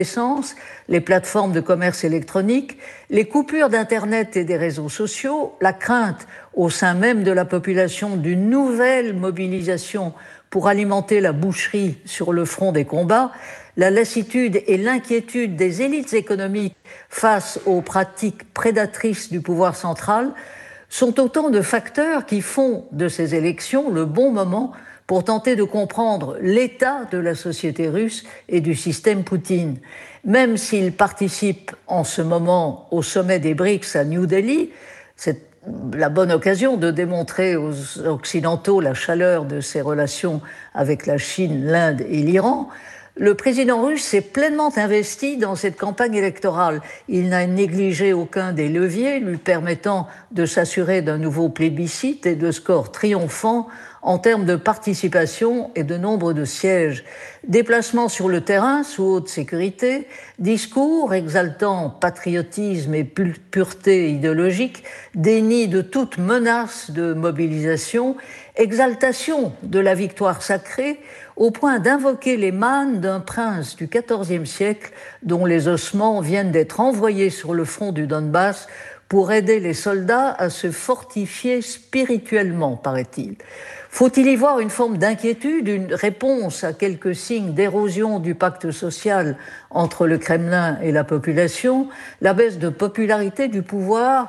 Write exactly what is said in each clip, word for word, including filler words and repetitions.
l'essence, les plateformes de commerce électronique, les coupures d'Internet et des réseaux sociaux, la crainte au sein même de la population d'une nouvelle mobilisation pour alimenter la boucherie sur le front des combats, la lassitude et l'inquiétude des élites économiques face aux pratiques prédatrices du pouvoir central sont autant de facteurs qui font de ces élections le bon moment pour tenter de comprendre l'état de la société russe et du système Poutine. Même s'il participe en ce moment au sommet des BRICS à New Delhi, c'est la bonne occasion de démontrer aux Occidentaux la chaleur de ses relations avec la Chine, l'Inde et l'Iran. Le président russe s'est pleinement investi dans cette campagne électorale. Il n'a négligé aucun des leviers lui permettant de s'assurer d'un nouveau plébiscite et de scores triomphants en termes de participation et de nombre de sièges. Déplacements sur le terrain sous haute sécurité, discours exaltant patriotisme et pureté idéologique, déni de toute menace de mobilisation, exaltation de la victoire sacrée, au point d'invoquer les mânes d'un prince du quatorzième siècle dont les ossements viennent d'être envoyés sur le front du Donbass pour aider les soldats à se fortifier spirituellement, paraît-il. Faut-il y voir une forme d'inquiétude, une réponse à quelques signes d'érosion du pacte social entre le Kremlin et la population, la baisse de popularité du pouvoir,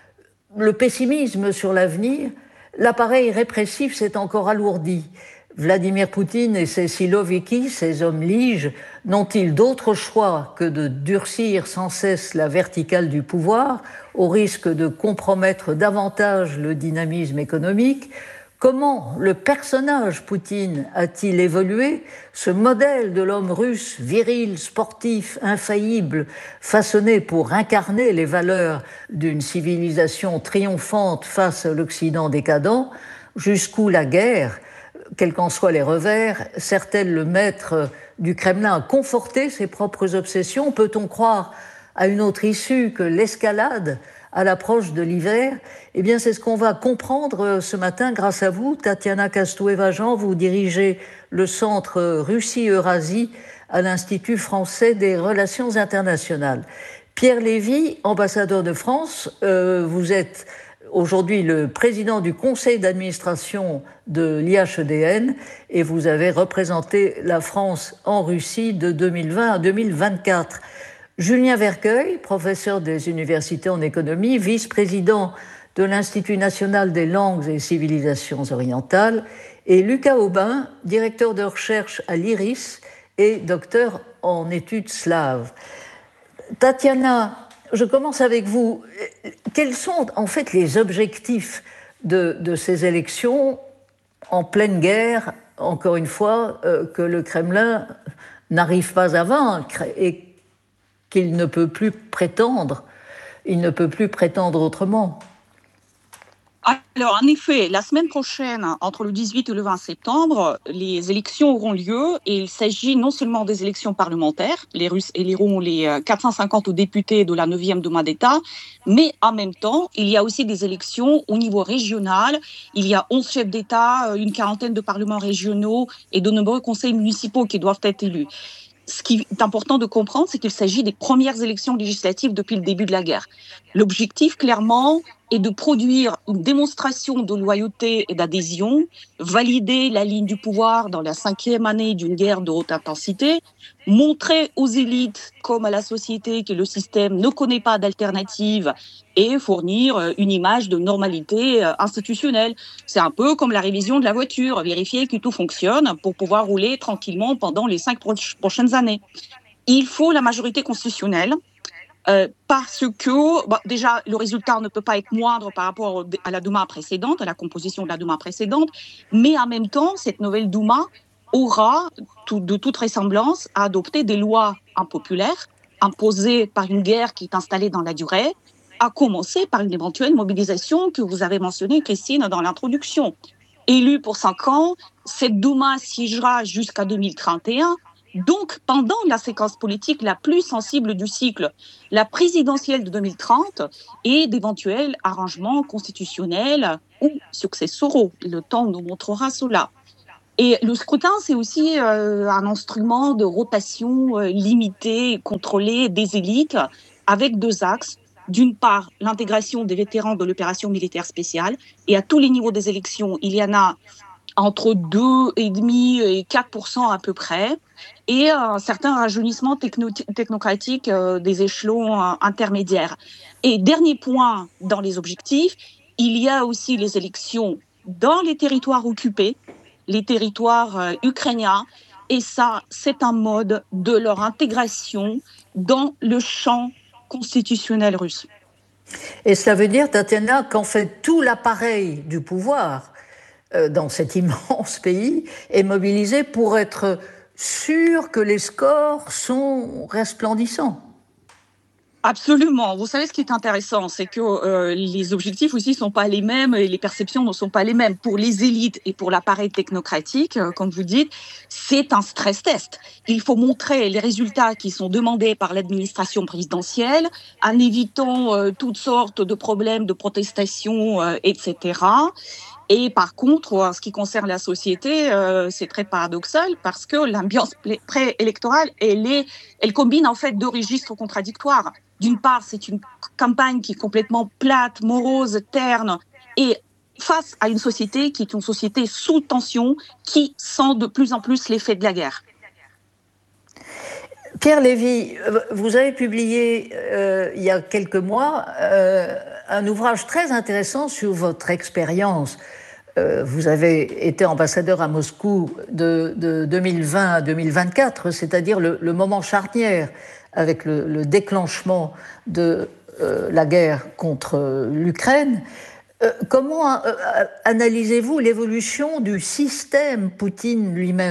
le pessimisme sur l'avenir? L'appareil répressif s'est encore alourdi. Vladimir Poutine et ses siloviki, ces hommes liges, n'ont-ils d'autre choix que de durcir sans cesse la verticale du pouvoir, au risque de compromettre davantage le dynamisme économique? Comment le personnage Poutine a-t-il évolué, ce modèle de l'homme russe, viril, sportif, infaillible, façonné pour incarner les valeurs d'une civilisation triomphante face à l'Occident décadent? Jusqu'où la guerre, quels qu'en soient les revers, sert-elle le maître du Kremlin à conforter ses propres obsessions? Peut-on croire à une autre issue que l'escalade à l'approche de l'hiver? Eh bien, c'est ce qu'on va comprendre ce matin grâce à vous, Tatiana Kastoueva-Jean. Vous dirigez le centre Russie-Eurasie à l'Institut français des relations internationales. Pierre Lévy, ambassadeur de France, euh, vous êtes aujourd'hui le président du conseil d'administration de l'I H E D N et vous avez représenté la France en Russie de deux mille vingt à deux mille vingt-quatre. Julien Vercueil, professeur des universités en économie, vice-président de l'Institut national des langues et civilisations orientales, et Lucas Aubin, directeur de recherche à l'I R I S et docteur en études slaves. Tatiana, je commence avec vous. Quels sont en fait les objectifs de, de ces élections en pleine guerre, encore une fois, euh, que le Kremlin n'arrive pas à vaincre et qu'il ne peut plus prétendre, il ne peut plus prétendre autrement? Alors, en effet, la semaine prochaine, entre le dix-huit et le vingt septembre, les élections auront lieu et il s'agit non seulement des élections parlementaires, les Russes éliront les quatre cent cinquante députés de la neuvième Douma d'État, mais en même temps, il y a aussi des élections au niveau régional. Il y a onze chefs d'État, une quarantaine de parlements régionaux et de nombreux conseils municipaux qui doivent être élus. Ce qui est important de comprendre, c'est qu'il s'agit des premières élections législatives depuis le début de la guerre. L'objectif, clairement, est de produire une démonstration de loyauté et d'adhésion, valider la ligne du pouvoir dans la cinquième année d'une guerre de haute intensité, montrer aux élites comme à la société que le système ne connaît pas d'alternative et fournir une image de normalité institutionnelle. C'est un peu comme la révision de la voiture, vérifier que tout fonctionne pour pouvoir rouler tranquillement pendant les cinq prochaines années. Il faut la majorité constitutionnelle. Euh, parce que, bon, déjà, le résultat ne peut pas être moindre par rapport à la Douma précédente, à la composition de la Douma précédente, mais en même temps, cette nouvelle Douma aura, tout, de toute ressemblance, à adopter des lois impopulaires, imposées par une guerre qui est installée dans la durée, à commencer par une éventuelle mobilisation que vous avez mentionnée, Christine, dans l'introduction. Élue pour cinq ans, cette Douma siégera jusqu'à deux mille trente et un. Donc, pendant la séquence politique la plus sensible du cycle, la présidentielle de deux mille trente et d'éventuels arrangements constitutionnels ou successoraux. Le temps nous montrera cela. Et le scrutin, c'est aussi euh, un instrument de rotation euh, limitée, contrôlée des élites, avec deux axes. D'une part, l'intégration des vétérans de l'opération militaire spéciale, et à tous les niveaux des élections, il y en a entre deux virgule cinq et quatre pour cent à peu près, et un certain rajeunissement techno technocratique euh, des échelons euh, intermédiaires. Et dernier point dans les objectifs, il y a aussi les élections dans les territoires occupés, les territoires euh, ukrainiens, et ça, c'est un mode de leur intégration dans le champ constitutionnel russe. Et cela veut dire, Tatiana, qu'en fait tout l'appareil du pouvoir euh, dans cet immense pays est mobilisé pour être sûr que les scores sont resplendissants. Absolument. Vous savez, ce qui est intéressant, c'est que euh, les objectifs aussi ne sont pas les mêmes et les perceptions ne sont pas les mêmes. Pour les élites et pour l'appareil technocratique, euh, comme vous dites, c'est un stress test. Il faut montrer les résultats qui sont demandés par l'administration présidentielle en évitant euh, toutes sortes de problèmes de protestation, euh, et cetera. Et par contre, en ce qui concerne la société, euh, c'est très paradoxal parce que l'ambiance préélectorale, elle, est, elle combine en fait deux registres contradictoires. D'une part, c'est une campagne qui est complètement plate, morose, terne, et face à une société qui est une société sous tension, qui sent de plus en plus l'effet de la guerre. Pierre Lévy, vous avez publié euh, il y a quelques mois euh, un ouvrage très intéressant sur votre expérience. Euh, vous avez été ambassadeur à Moscou de, de deux mille vingt à deux mille vingt-quatre, c'est-à-dire le, le moment charnière avec le, le déclenchement de euh, la guerre contre l'Ukraine. Euh, comment euh, analysez-vous l'évolution du système Poutine lui-même ?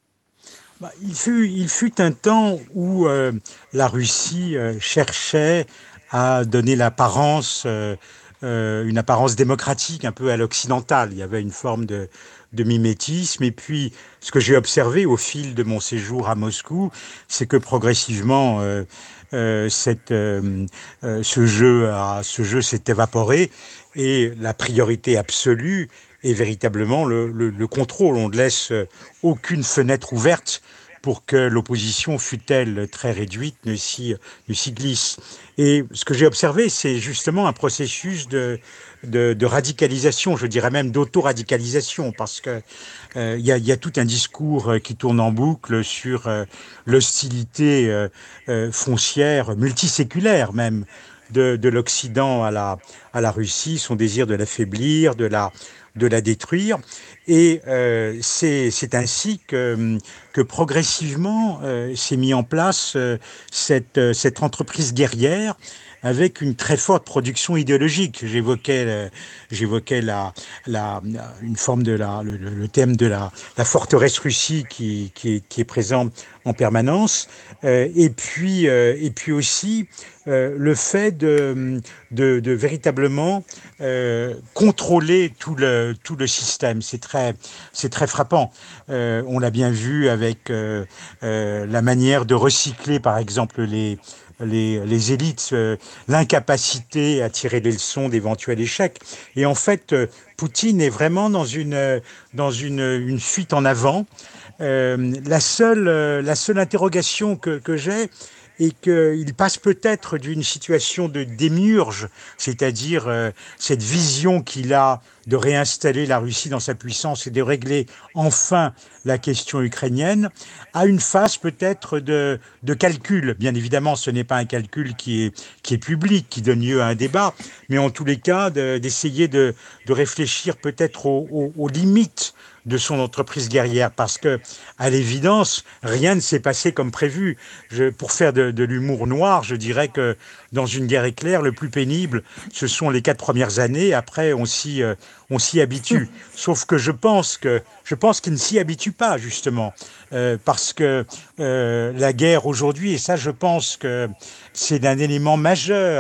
Bah, il, fut, il fut un temps où euh, la Russie euh, cherchait à donner l'apparence, euh, euh, une apparence démocratique un peu à l'occidental. Il y avait une forme de, de mimétisme. Et puis, ce que j'ai observé au fil de mon séjour à Moscou, c'est que progressivement, euh, euh, cette, euh, euh, ce jeu, a, ce jeu s'est évaporé et la priorité absolue est véritablement le, le, le contrôle. On ne laisse aucune fenêtre ouverte pour que l'opposition, fût-elle très réduite, ne s'y, ne s'y glisse. Et ce que j'ai observé, c'est justement un processus de, de, de radicalisation, je dirais même d'auto-radicalisation, parce que euh, y a, y a tout un discours qui tourne en boucle sur euh, l'hostilité euh, euh, foncière, multiséculaire même, de, de l'Occident à la, à la Russie, son désir de l'affaiblir, de la, de la détruire. Et euh, c'est, c'est ainsi que, que progressivement euh, s'est mis en place euh, cette, cette entreprise guerrière avec une très forte production idéologique. J'évoquais, euh, j'évoquais la, la, une forme de la, le, le thème de la, la forteresse Russie qui, qui, est, qui est présent en permanence. Euh, et puis, euh, et puis aussi euh, le fait de, de, de véritablement euh, contrôler tout le, tout le système. C'est très, c'est très frappant. Euh, on l'a bien vu avec euh, euh, la manière de recycler, par exemple, les Les, les élites, euh, l'incapacité à tirer des leçons d'éventuels échecs. Et en fait, euh, Poutine est vraiment dans une, euh, dans une, une fuite en avant. Euh, la, seule, euh, la seule interrogation que, que j'ai est qu'il passe peut-être d'une situation de démiurge, c'est-à-dire euh, cette vision qu'il a de réinstaller la Russie dans sa puissance et de régler enfin la question ukrainienne, à une phase peut-être de, de calcul. Bien évidemment, ce n'est pas un calcul qui est, qui est public, qui donne lieu à un débat, mais en tous les cas, de, d'essayer de, de réfléchir peut-être aux, aux, aux limites de son entreprise guerrière, parce que, à l'évidence, rien ne s'est passé comme prévu. Je, pour faire de, de l'humour noir, je dirais que dans une guerre éclair, le plus pénible, ce sont les quatre premières années. Après, on s'y, euh, on s'y habitue. Sauf que je pense que, je pense qu'il ne s'y habitue pas, justement, euh, parce que euh, la guerre aujourd'hui, et ça, je pense que c'est un élément majeur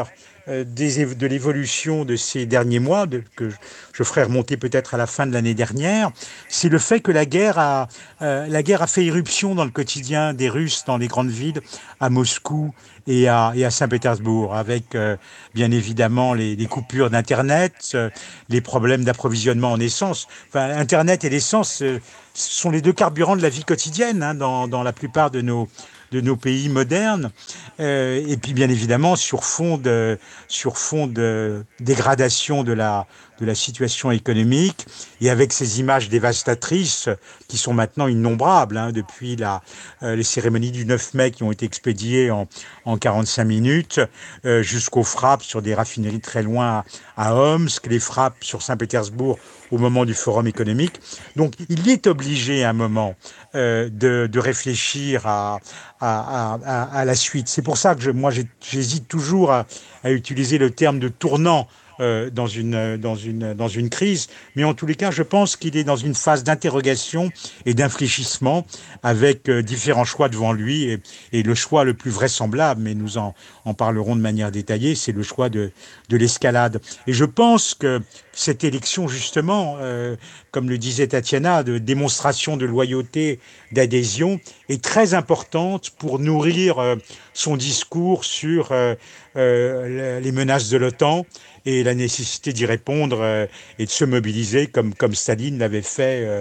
euh, des, de l'évolution de ces derniers mois, de, que je ferai remonter peut-être à la fin de l'année dernière, c'est le fait que la guerre a, euh, la guerre a fait irruption dans le quotidien des Russes dans les grandes villes, à Moscou et à, et à Saint-Pétersbourg, avec euh, bien évidemment les, les coupures d'Internet, euh, les problèmes d'approvisionnement en essence. Enfin, Internet et l'essence euh, sont les deux carburants de la vie quotidienne hein, dans, dans la plupart de nos de nos pays modernes, euh, et puis bien évidemment sur fond de sur fond de dégradation de la de la situation économique, et avec ces images dévastatrices qui sont maintenant innombrables hein, depuis la euh, les cérémonies du neuf mai qui ont été expédiées en en quarante-cinq minutes, euh, jusqu'aux frappes sur des raffineries très loin à, à Omsk, les frappes sur Saint-Pétersbourg au moment du forum économique. Donc il est obligé à un moment euh, de, de réfléchir à, à, à, à la suite. C'est pour ça que je, moi j'hésite toujours à, à utiliser le terme de tournant euh, dans, une, dans, une, dans une crise, mais en tous les cas je pense qu'il est dans une phase d'interrogation et d'infléchissement avec euh, différents choix devant lui, et, et le choix le plus vraisemblable, mais nous en, en parlerons de manière détaillée, c'est le choix de, de l'escalade. Et je pense que cette élection justement, euh, comme le disait Tatiana, de démonstration de loyauté, d'adhésion, est très importante pour nourrir euh, son discours sur euh, euh, les menaces de l'OTAN et la nécessité d'y répondre euh, et de se mobiliser comme, comme Staline l'avait fait euh,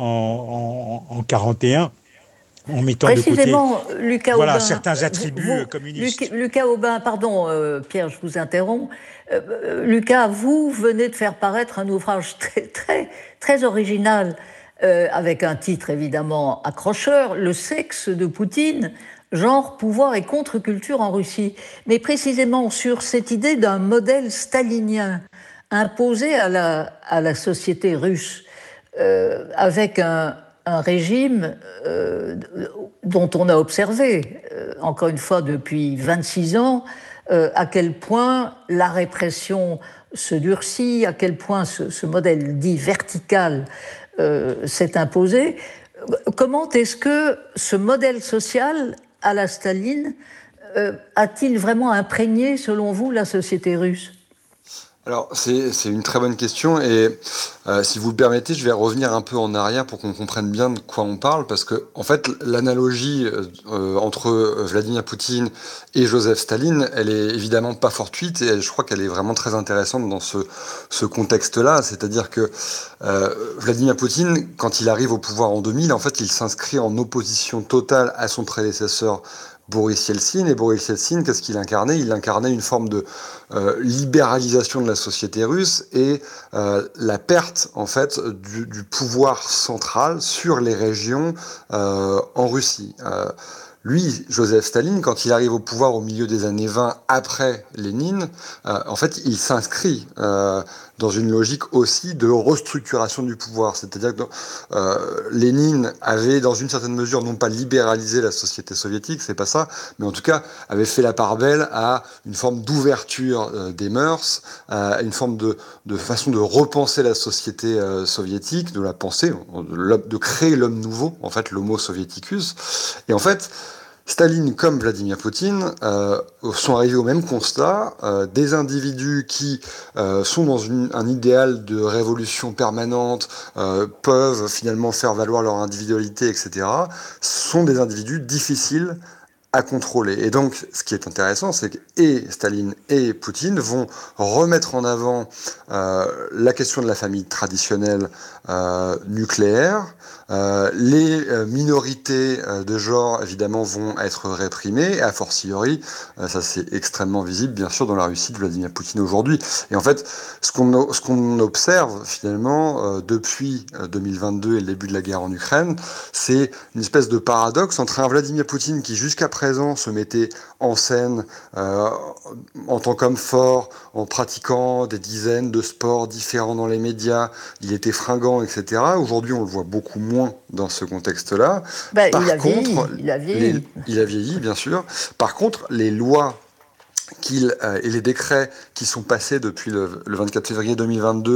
en, en, en quarante et un, en mettant de côté Précisément, Lucas voilà, Aubin, certains vous, attributs vous, euh, communistes. Lucas Aubin, pardon, euh, Pierre, je vous interromps. Euh, euh, Lucas, vous venez de faire paraître un ouvrage très, très, très original, euh, avec un titre évidemment accrocheur, Le sexe de Poutine, genre, pouvoir et contre-culture en Russie. Mais précisément sur cette idée d'un modèle stalinien imposé à la, à la société russe, euh, avec un, un régime euh, dont on a observé, euh, encore une fois depuis vingt-six ans, euh, à quel point la répression se durcit, à quel point ce, ce modèle dit vertical euh, s'est imposé. Comment est-ce que ce modèle social à la Staline euh, a-t-il vraiment imprégné, selon vous, la société russe ? Alors, c'est, c'est une très bonne question, et euh, si vous le permettez, je vais revenir un peu en arrière pour qu'on comprenne bien de quoi on parle, parce que, en fait, l'analogie euh, entre Vladimir Poutine et Joseph Staline, elle est évidemment pas fortuite, et je crois qu'elle est vraiment très intéressante dans ce, ce contexte-là, c'est-à-dire que euh, Vladimir Poutine, quand il arrive au pouvoir en deux mille, en fait, il s'inscrit en opposition totale à son prédécesseur Boris Yeltsin. Et Boris Yeltsin, qu'est-ce qu'il incarnait ? Il incarnait une forme de euh, libéralisation de la société russe et euh, la perte, en fait, du, du pouvoir central sur les régions euh, en Russie. Euh, Lui, Joseph Staline, quand il arrive au pouvoir au milieu des années vingt, après Lénine, euh, en fait, il s'inscrit euh, dans une logique aussi de restructuration du pouvoir. C'est-à-dire que euh, Lénine avait, dans une certaine mesure, non pas libéralisé la société soviétique, c'est pas ça, mais en tout cas avait fait la part belle à une forme d'ouverture euh, des mœurs, à une forme de, de façon de repenser la société euh, soviétique, de la penser, de, de créer l'homme nouveau, en fait, l'homo soviéticus. Et en fait, Staline comme Vladimir Poutine euh, sont arrivés au même constat, euh, des individus qui euh, sont dans une, un idéal de révolution permanente, euh, peuvent finalement faire valoir leur individualité, et cetera, sont des individus difficiles à contrôler. Et donc, ce qui est intéressant, c'est que et Staline et Poutine vont remettre en avant euh, la question de la famille traditionnelle euh, nucléaire. Euh, les euh, minorités euh, de genre, évidemment, vont être réprimées, et a fortiori, euh, ça c'est extrêmement visible, bien sûr, dans la Russie de Vladimir Poutine aujourd'hui. Et en fait, ce qu'on ce qu'on observe, finalement, euh, depuis euh, deux mille vingt-deux et le début de la guerre en Ukraine, c'est une espèce de paradoxe entre un Vladimir Poutine qui, jusqu'à présent, se mettait en scène euh, en tant qu'homme fort, en pratiquant des dizaines de sports différents dans les médias, il était fringant, et cetera. Aujourd'hui, on le voit beaucoup moins dans ce contexte-là. Ben, Par il a contre, vieilli, il a vieilli. Les, il a vieilli, bien sûr. Par contre, les lois qu'il, euh, et les décrets qui sont passés depuis le, le vingt-quatre février deux mille vingt-deux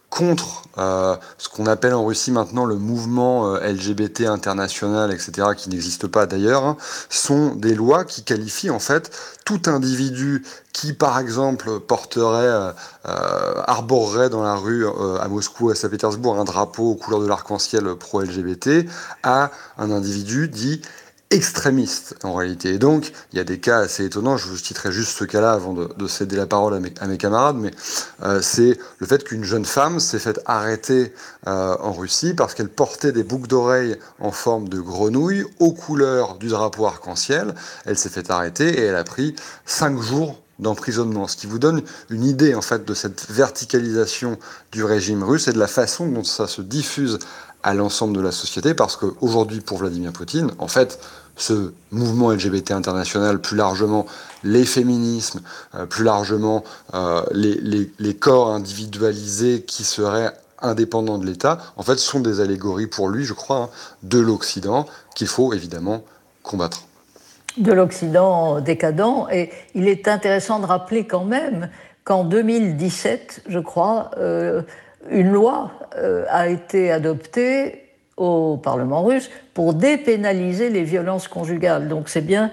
contre euh, ce qu'on appelle en Russie maintenant le mouvement euh, L G B T international, et cetera, qui n'existe pas d'ailleurs, hein, sont des lois qui qualifient en fait tout individu qui, par exemple, porterait, euh, euh, arborerait dans la rue euh, à Moscou, à Saint-Pétersbourg, un drapeau aux couleurs de l'arc-en-ciel pro-L G B T, à un individu dit extrémiste en réalité. Et donc, il y a des cas assez étonnants, je vous citerai juste ce cas-là avant de, de céder la parole à mes, à mes camarades, mais euh, c'est le fait qu'une jeune femme s'est faite arrêter euh, en Russie parce qu'elle portait des boucles d'oreilles en forme de grenouille aux couleurs du drapeau arc-en-ciel. Elle s'est fait arrêter et elle a pris cinq jours d'emprisonnement, ce qui vous donne une idée en fait de cette verticalisation du régime russe et de la façon dont ça se diffuse à l'ensemble de la société, parce qu'aujourd'hui, pour Vladimir Poutine, en fait, ce mouvement L G B T international, plus largement les féminismes, euh, plus largement euh, les, les, les corps individualisés qui seraient indépendants de l'État, en fait, sont des allégories pour lui, je crois, hein, de l'Occident, qu'il faut évidemment combattre. De l'Occident décadent. Et il est intéressant de rappeler quand même qu'en deux mille dix-sept, je crois, euh, une loi euh, a été adoptée au Parlement russe pour dépénaliser les violences conjugales. Donc c'est bien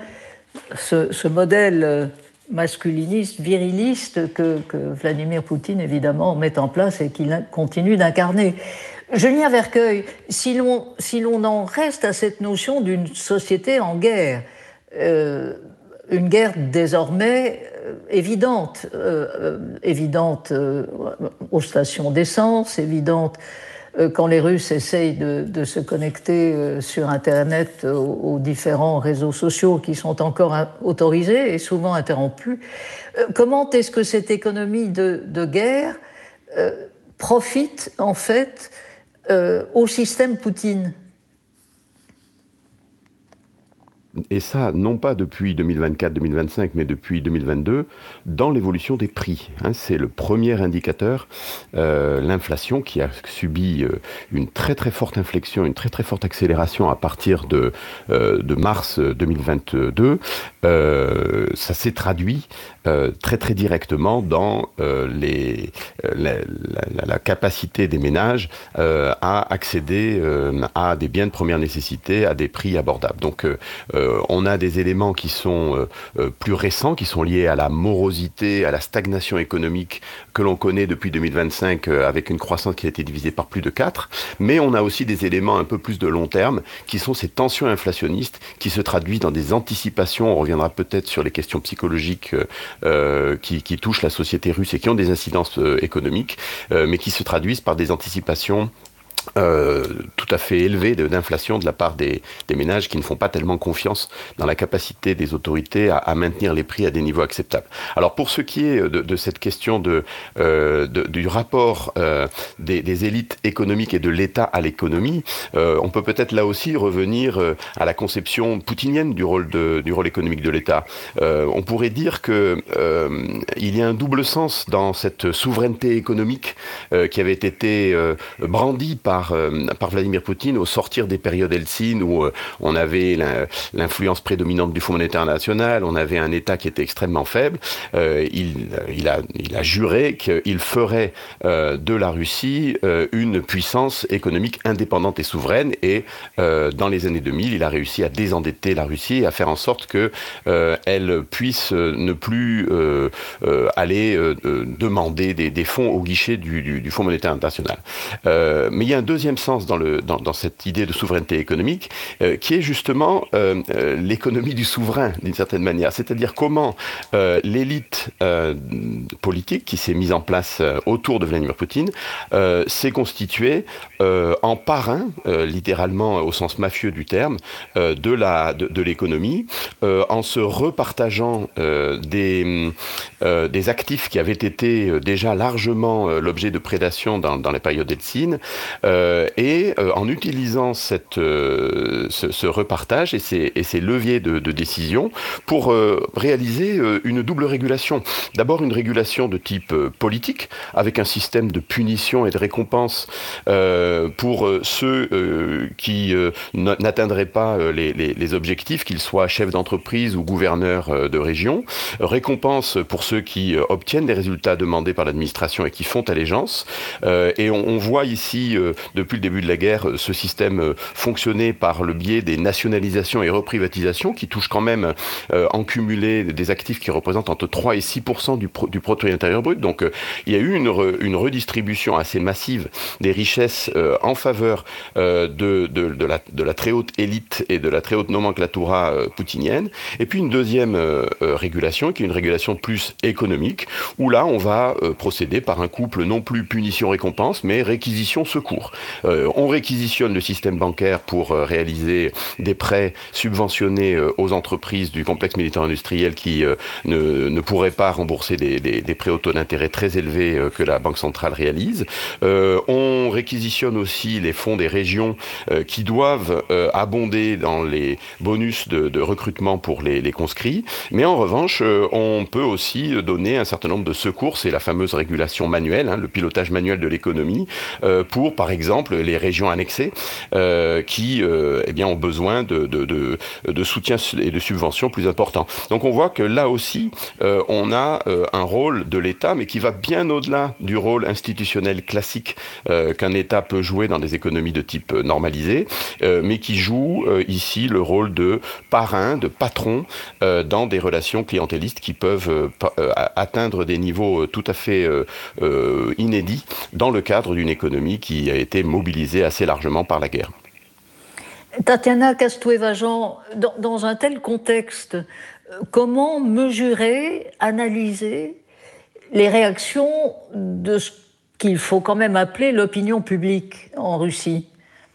ce, ce modèle masculiniste, viriliste que, que Vladimir Poutine, évidemment, met en place et qu'il continue d'incarner. Julien Vercueil, si l'on, si l'on en reste à cette notion d'une société en guerre, euh, une guerre désormais euh, évidente, euh, euh, évidente euh, aux stations d'essence, évidente euh, quand les Russes essayent de, de se connecter euh, sur Internet euh, aux, aux différents réseaux sociaux qui sont encore autorisés et souvent interrompus. Euh, comment est-ce que cette économie de, de guerre euh, profite en fait euh, au système Poutine ? Et ça, non pas depuis deux mille vingt-quatre deux mille vingt-cinq, mais depuis deux mille vingt-deux, dans l'évolution des prix. Hein, c'est le premier indicateur, euh, l'inflation, qui a subi euh, une très très forte inflexion, une très très forte accélération à partir de, euh, de mars deux mille vingt-deux. Euh, ça s'est traduit euh, très très directement dans euh, les, euh, la, la, la capacité des ménages euh, à accéder euh, à des biens de première nécessité à des prix abordables. Donc euh, Euh, on a des éléments qui sont euh, euh, plus récents, qui sont liés à la morosité, à la stagnation économique que l'on connaît depuis deux mille vingt-cinq, euh, avec une croissance qui a été divisée par plus de quatre. Mais on a aussi des éléments un peu plus de long terme, qui sont ces tensions inflationnistes, qui se traduisent dans des anticipations. On reviendra peut-être sur les questions psychologiques euh, qui, qui touchent la société russe et qui ont des incidences euh, économiques, euh, mais qui se traduisent par des anticipations Euh, tout à fait élevé de, d'inflation de la part des, des ménages qui ne font pas tellement confiance dans la capacité des autorités à, à maintenir les prix à des niveaux acceptables. Alors pour ce qui est de, de cette question de, euh, de, du rapport euh, des, des élites économiques et de l'État à l'économie, euh, on peut peut-être là aussi revenir euh, à la conception poutinienne du rôle, de, du rôle économique de l'État. Euh, on pourrait dire que euh, il y a un double sens dans cette souveraineté économique euh, qui avait été euh, brandie par Par, euh, par Vladimir Poutine au sortir des périodes Helsinki où euh, on avait la, l'influence prédominante du Fonds monétaire international, on avait un État qui était extrêmement faible. Euh, il, il, a, il a juré qu'il ferait euh, de la Russie euh, une puissance économique indépendante et souveraine, et euh, dans les années deux mille, il a réussi à désendetter la Russie et à faire en sorte que euh, elle puisse ne plus euh, euh, aller euh, demander des, des fonds au guichet du, du, du Fonds monétaire international. Euh, mais il y a un deuxième sens dans, le, dans, dans cette idée de souveraineté économique, euh, qui est justement euh, euh, l'économie du souverain, d'une certaine manière. C'est-à-dire comment euh, l'élite euh, politique qui s'est mise en place euh, autour de Vladimir Poutine euh, s'est constituée euh, en parrain, euh, littéralement au sens mafieux du terme, euh, de, la, de, de l'économie, euh, en se repartageant euh, des, euh, des actifs qui avaient été déjà largement euh, l'objet de prédation dans, dans les périodes Helsinki, euh, Euh, et euh, en utilisant cette, euh, ce, ce repartage et ces, et ces leviers de, de décision pour euh, réaliser euh, une double régulation. D'abord une régulation de type euh, politique, avec un système de punition et de récompense euh, pour euh, ceux euh, qui euh, n'atteindraient pas euh, les, les, les objectifs, qu'ils soient chefs d'entreprise ou gouverneurs euh, de région. Récompense pour ceux qui euh, obtiennent des résultats demandés par l'administration et qui font allégeance. Euh, et on, on voit ici, euh, depuis le début de la guerre, ce système euh, fonctionner par le biais des nationalisations et reprivatisations qui touchent quand même euh, en cumulé des actifs qui représentent entre trois et six pour cent du, pro, du produit intérieur brut. Donc euh, il y a eu une, re, une redistribution assez massive des richesses euh, en faveur euh, de, de, de, la, de la très haute élite et de la très haute nomenclatura euh, poutinienne. Et puis une deuxième euh, euh, régulation qui est une régulation plus économique où là on va euh, procéder par un couple non plus punition-récompense mais réquisition-secours. Euh, on réquisitionne le système bancaire pour euh, réaliser des prêts subventionnés euh, aux entreprises du complexe militaire-industriel qui euh, ne, ne pourraient pas rembourser des, des, des prêts au taux d'intérêt très élevés euh, que la Banque centrale réalise. Euh, on réquisitionne aussi les fonds des régions euh, qui doivent euh, abonder dans les bonus de, de recrutement pour les, les conscrits. Mais en revanche, euh, on peut aussi donner un certain nombre de secours, c'est la fameuse régulation manuelle, hein, le pilotage manuel de l'économie, euh, pour par exemple les régions annexées euh, qui euh, eh bien, ont besoin de, de, de, de soutien et de subventions plus importants. Donc on voit que là aussi, euh, on a euh, un rôle de l'État, mais qui va bien au-delà du rôle institutionnel classique euh, qu'un État peut jouer dans des économies de type normalisé, euh, mais qui joue euh, ici le rôle de parrain, de patron euh, dans des relations clientélistes qui peuvent euh, euh, atteindre des niveaux tout à fait euh, euh, inédits dans le cadre d'une économie qui a été mobilisée assez largement par la guerre. Tatiana Castoué-Vajan, dans, dans un tel contexte, comment mesurer, analyser les réactions de ce qu'il faut quand même appeler l'opinion publique en Russie ?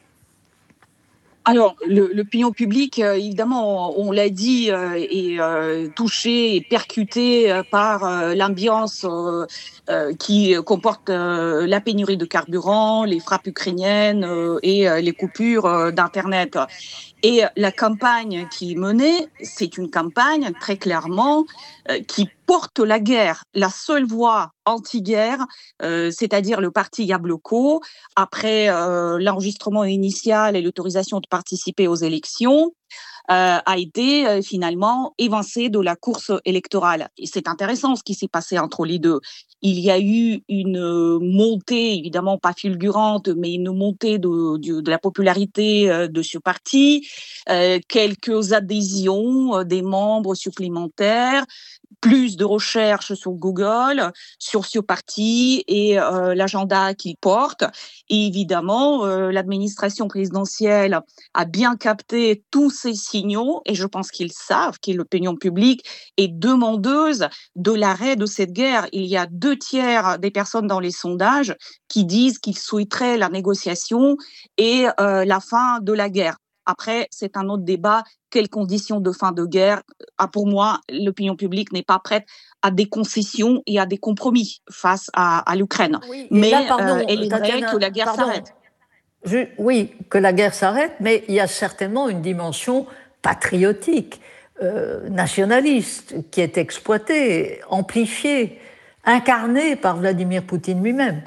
Alors, le, l'opinion publique, euh, évidemment, on, on l'a dit, euh, est euh, touchée et percutée euh, par euh, l'ambiance euh, euh, qui comporte euh, la pénurie de carburant, les frappes ukrainiennes euh, et euh, les coupures euh, d'Internet. Et la campagne qui est menée, c'est une campagne très clairement euh, qui porte la guerre. La seule voie anti-guerre, euh, c'est-à-dire le parti Yabloko, après euh, l'enregistrement initial et l'autorisation de participer aux élections, euh, a été euh, finalement évincé de la course électorale. Et c'est intéressant ce qui s'est passé entre les deux. Il y a eu une montée, évidemment pas fulgurante, mais une montée de, de, de la popularité de ce parti, euh, quelques adhésions euh, des membres supplémentaires, plus de recherches sur Google, sur ce parti et euh, l'agenda qu'il porte. Et évidemment, euh, l'administration présidentielle a bien capté tous ces signaux et je pense qu'ils savent que l'opinion publique est demandeuse de l'arrêt de cette guerre. Il y a deux tiers des personnes dans les sondages qui disent qu'ils souhaiteraient la négociation et euh, la fin de la guerre. Après, c'est un autre débat. Quelles conditions de fin de guerre ? Ah, pour moi, l'opinion publique n'est pas prête à des concessions et à des compromis face à, à l'Ukraine. Oui, mais là, pardon, euh, elle aimerait Tatiana, que la guerre pardon. s'arrête. Je, oui, que la guerre s'arrête, mais il y a certainement une dimension patriotique, euh, nationaliste, qui est exploitée, amplifiée, incarnée par Vladimir Poutine lui-même.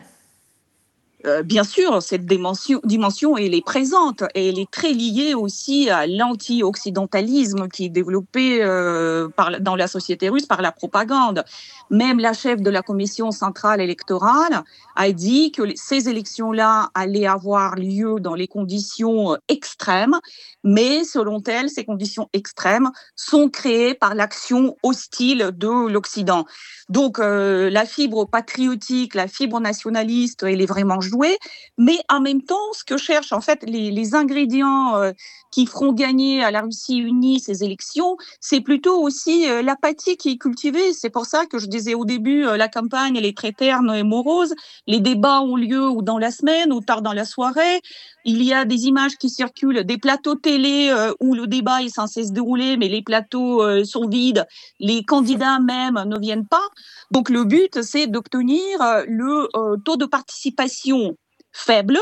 Euh, bien sûr, cette dimension, dimension, elle est présente et elle est très liée aussi à l'anti-occidentalisme qui est développé euh, par, dans la société russe par la propagande. Même la chef de la commission centrale électorale a dit que ces élections-là allaient avoir lieu dans les conditions extrêmes, mais selon elle, ces conditions extrêmes sont créées par l'action hostile de l'Occident. Donc, euh, la fibre patriotique, la fibre nationaliste, elle est vraiment jouée, mais en même temps, ce que cherchent en fait les, les ingrédients euh, qui feront gagner à la Russie unie ces élections, c'est plutôt aussi euh, l'apathie qui est cultivée. C'est pour ça que je disais au début, euh, la campagne, elle est très terne et morose. Les débats ont lieu ou dans la semaine ou tard dans la soirée. Il y a des images qui circulent, des plateaux télé euh, où le débat est censé se dérouler, mais les plateaux euh, sont vides, les candidats même ne viennent pas. Donc le but, c'est d'obtenir le euh, taux de participation faible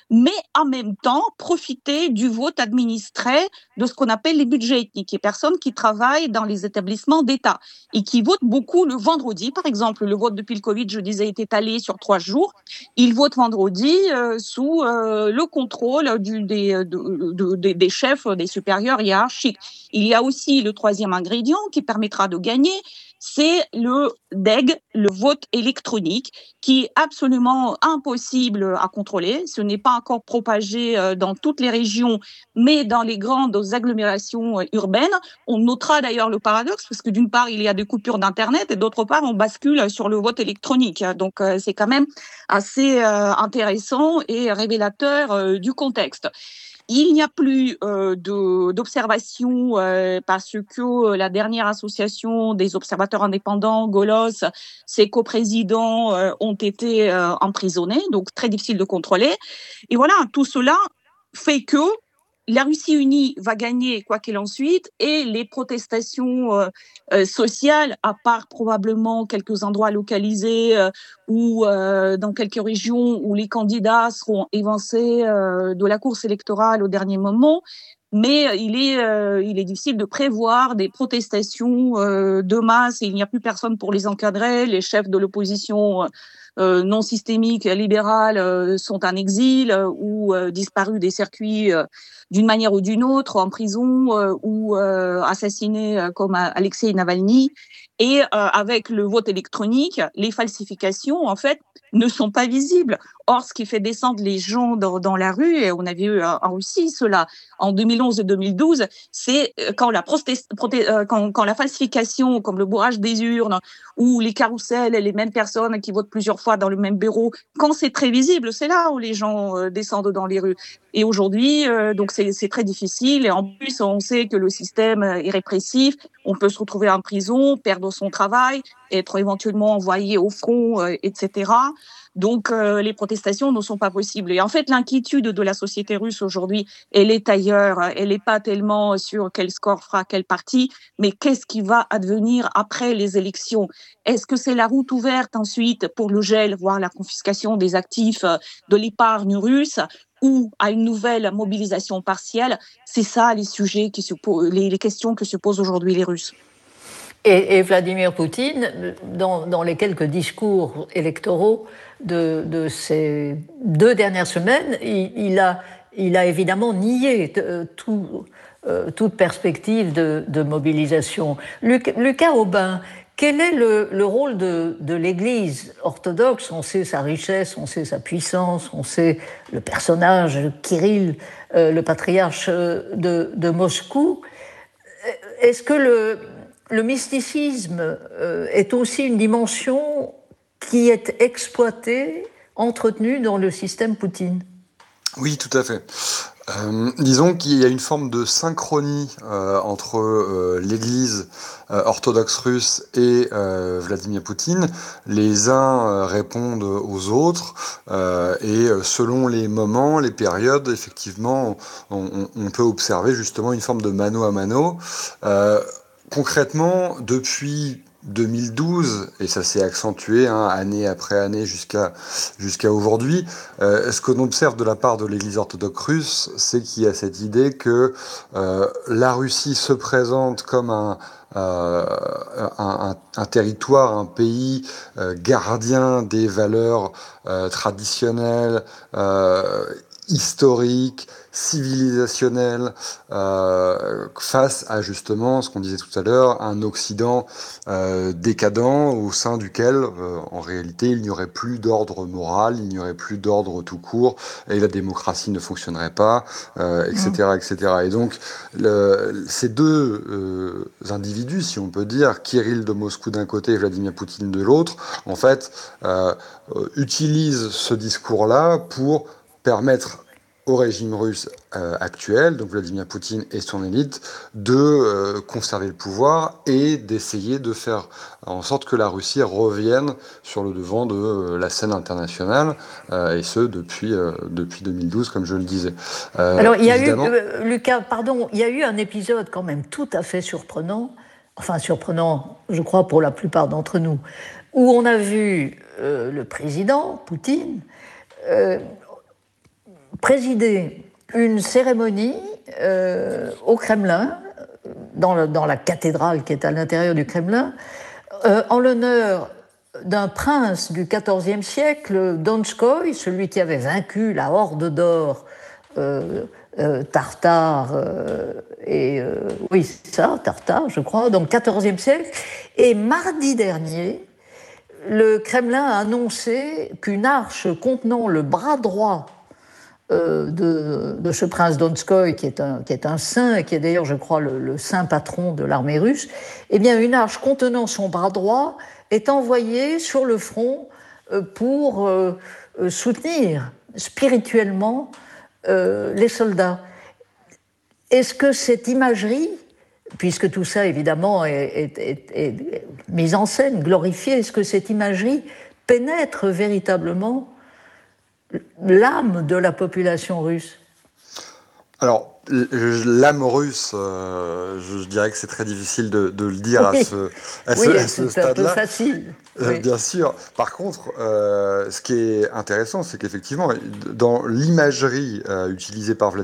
mais en même temps profiter du vote administré de ce qu'on appelle les budgets ethniques, les personnes qui travaillent dans les établissements d'État et qui votent beaucoup le vendredi. Par exemple, le vote depuis le Covid, je disais, est étalé sur trois jours. Ils votent vendredi euh, sous euh, le contrôle du, des, de, de, de, des chefs, des supérieurs hiérarchiques. Il y a aussi le troisième ingrédient qui permettra de gagner, c'est le D E G, le vote électronique, qui est absolument impossible à contrôler. Ce n'est pas encore propagé dans toutes les régions, mais dans les grandes agglomérations urbaines. On notera d'ailleurs le paradoxe, parce que d'une part, il y a des coupures d'Internet, et d'autre part, on bascule sur le vote électronique. Donc, c'est quand même assez intéressant et révélateur du contexte. Il n'y a plus euh, de, d'observation euh, parce que la dernière association des observateurs indépendants, Golos, ses coprésidents euh, ont été euh, emprisonnés, donc très difficile de contrôler. Et voilà, tout cela fait que la Russie unie va gagner quoi qu'il en soit, et les protestations euh, euh, sociales, à part probablement quelques endroits localisés euh, ou euh, dans quelques régions où les candidats seront évincés euh, de la course électorale au dernier moment, mais il est, euh, il est difficile de prévoir des protestations euh, de masse et il n'y a plus personne pour les encadrer. Les chefs de l'opposition euh, non systémique libérale euh, sont en exil euh, ou euh, disparus des circuits euh, d'une manière ou d'une autre, en prison euh, ou euh, assassinés euh, comme Alexei Navalny. Et euh, avec le vote électronique, les falsifications, en fait, ne sont pas visibles. Or, ce qui fait descendre les gens dans, dans la rue, et on a vu euh, en Russie cela en deux mille onze et deux mille douze, c'est quand la, protest, proté, euh, quand, quand la falsification, comme le bourrage des urnes, ou les carousels et les mêmes personnes qui votent plusieurs fois dans le même bureau, quand c'est très visible, c'est là où les gens euh, descendent dans les rues. Et aujourd'hui, euh, donc c'est, c'est très difficile. Et en plus, on sait que le système est répressif. On peut se retrouver en prison, perdre son travail, être éventuellement envoyé au front, euh, et cetera. Donc, euh, les protestations ne sont pas possibles. Et en fait, l'inquiétude de la société russe aujourd'hui, elle est ailleurs. Elle n'est pas tellement sur quel score fera quel parti, mais qu'est-ce qui va advenir après les élections? Est-ce que c'est la route ouverte ensuite pour le gel, voire la confiscation des actifs de l'épargne russe, ou à une nouvelle mobilisation partielle? C'est ça les sujets, qui se posent, les, les questions que se posent aujourd'hui les Russes. Et, et Vladimir Poutine, dans, dans les quelques discours électoraux de, de ces deux dernières semaines, il, il, a, il a évidemment nié tout, euh, toute perspective de, de mobilisation. Luc, Lucas Aubin, quel est le, le rôle de, de l'Église orthodoxe? On sait sa richesse, on sait sa puissance, on sait le personnage Kirill, euh, le patriarche de, de Moscou. Est-ce que le, le mysticisme euh, est aussi une dimension qui est exploitée, entretenue dans le système Poutine? Oui, tout à fait. Euh, disons qu'il y a une forme de synchronie euh, entre euh, l'Église euh, orthodoxe russe et euh, Vladimir Poutine. Les uns euh, répondent aux autres euh, et selon les moments, les périodes, effectivement, on, on peut observer justement une forme de mano à mano. Euh, concrètement, depuis deux mille douze, et ça s'est accentué hein, année après année jusqu'à jusqu'à aujourd'hui, euh, ce qu'on observe de la part de l'Église orthodoxe russe, c'est qu'il y a cette idée que euh, la Russie se présente comme un, euh, un, un, un territoire, un pays euh, gardien des valeurs euh, traditionnelles, euh, historiques, civilisationnel euh, face à justement ce qu'on disait tout à l'heure, un Occident euh, décadent au sein duquel euh, en réalité il n'y aurait plus d'ordre moral, il n'y aurait plus d'ordre tout court et la démocratie ne fonctionnerait pas, euh, et cetera, et cetera. Et donc le, ces deux euh, individus, si on peut dire, Kirill de Moscou d'un côté et Vladimir Poutine de l'autre, en fait euh, euh, utilisent ce discours-là pour permettre au régime russe euh, actuel, donc Vladimir Poutine et son élite, de euh, conserver le pouvoir et d'essayer de faire en sorte que la Russie revienne sur le devant de euh, la scène internationale, euh, et ce, depuis, euh, depuis deux mille douze, comme je le disais. Euh, Alors, il y a évidemment... eu, euh, Lucas, pardon, il y a eu un épisode quand même tout à fait surprenant, enfin surprenant, je crois, pour la plupart d'entre nous, où on a vu euh, le président, Poutine, euh, présidé une cérémonie euh, au Kremlin, dans, le, dans la cathédrale qui est à l'intérieur du Kremlin, euh, en l'honneur d'un prince du quatorzième siècle, Donskoy, celui qui avait vaincu la Horde d'or euh, euh, tartare, euh, et euh, oui, c'est ça, tartare, je crois, donc quatorzième siècle. Et mardi dernier, le Kremlin a annoncé qu'une arche contenant le bras droit euh, de, de ce prince Donskoy, qui est un, qui est un saint, et qui est d'ailleurs, je crois, le, le saint patron de l'armée russe, eh bien, une arche contenant son bras droit est envoyée sur le front euh, pour euh, soutenir spirituellement euh, les soldats. Est-ce que cette imagerie, puisque tout ça évidemment est, est, est, est mis en scène, glorifié, est-ce que cette imagerie pénètre véritablement l'âme de la population russe? Alors, l'âme russe, euh, je dirais que c'est très difficile de, de le dire oui. à ce, à oui, ce, à ce c'est un peu stade-là. facile. Euh, oui. Bien sûr. Par contre, euh, ce qui est intéressant, c'est qu'effectivement, dans l'imagerie euh, utilisée par Vladimir